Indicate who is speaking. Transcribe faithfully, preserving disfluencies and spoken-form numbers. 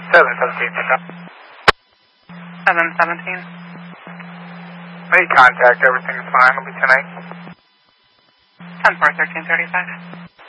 Speaker 1: seven seventeen, pick up.
Speaker 2: seven seventeen.
Speaker 1: Make contact, everything's fine, it'll be tonight.
Speaker 2: ten four, thirteen thirty-five.